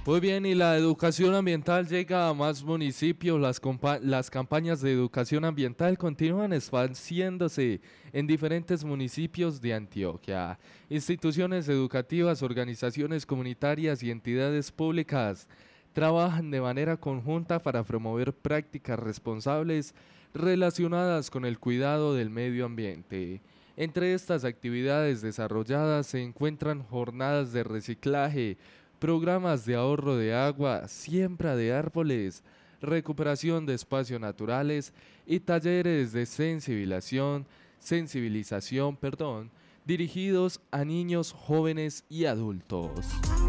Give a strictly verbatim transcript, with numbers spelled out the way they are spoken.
Muy bien, y la educación ambiental llega a más municipios. Las, las campañas de educación ambiental continúan expandiéndose en diferentes municipios de Antioquia. Instituciones educativas, organizaciones comunitarias y entidades públicas trabajan de manera conjunta para promover prácticas responsables relacionadas con el cuidado del medio ambiente. Entre estas actividades desarrolladas se encuentran jornadas de reciclaje, programas de ahorro de agua, siembra de árboles, recuperación de espacios naturales y talleres de sensibilización, sensibilización, perdón, dirigidos a niños, jóvenes y adultos.